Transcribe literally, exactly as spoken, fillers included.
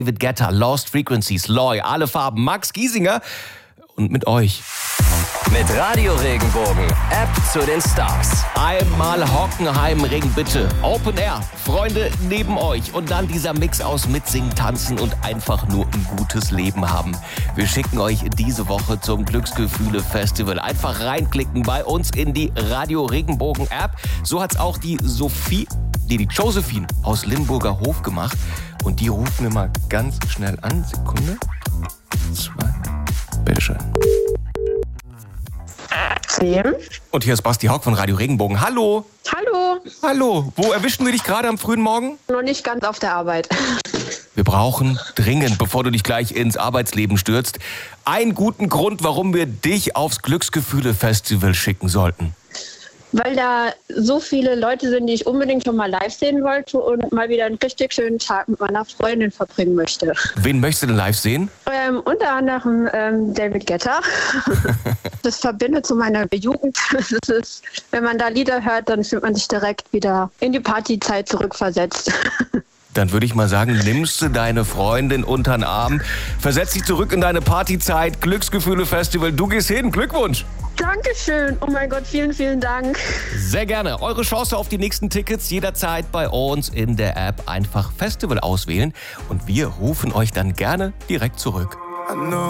David Guetta, Lost Frequencies, Loy, Alle Farben, Max Giesinger und mit euch. Mit Radio Regenbogen, App zu den Stars. Einmal Hockenheimring bitte. Open Air, Freunde neben euch. Und dann dieser Mix aus Mitsingen, Tanzen und einfach nur ein gutes Leben haben. Wir schicken euch diese Woche zum Glücksgefühle-Festival. Einfach reinklicken bei uns in die Radio Regenbogen App. So hat's auch die Sophie, die, die Josephine aus Limburger Hof gemacht. Und die rufen wir mal ganz schnell an. Sekunde. Zwei. Bitteschön. Und hier ist Basti Hauck von Radio Regenbogen. Hallo. Hallo. Hallo. Wo erwischen wir dich gerade am frühen Morgen? Noch nicht ganz auf der Arbeit. Wir brauchen dringend, bevor du dich gleich ins Arbeitsleben stürzt, einen guten Grund, warum wir dich aufs Glücksgefühle-Festival schicken sollten. Weil da so viele Leute sind, die ich unbedingt schon mal live sehen wollte und mal wieder einen richtig schönen Tag mit meiner Freundin verbringen möchte. Wen möchtest du denn live sehen? Ähm, unter anderem ähm, David Guetta. Das verbindet zu meiner Jugend. Das ist, wenn man da Lieder hört, dann fühlt man sich direkt wieder in die Partyzeit zurückversetzt. Dann würde ich mal sagen, nimmst du deine Freundin unter den Arm, versetz dich zurück in deine Partyzeit, Glücksgefühle-Festival, du gehst hin, Glückwunsch! Dankeschön, oh mein Gott, vielen, vielen Dank. Sehr gerne, eure Chance auf die nächsten Tickets jederzeit bei uns in der App, einfach Festival auswählen und wir rufen euch dann gerne direkt zurück.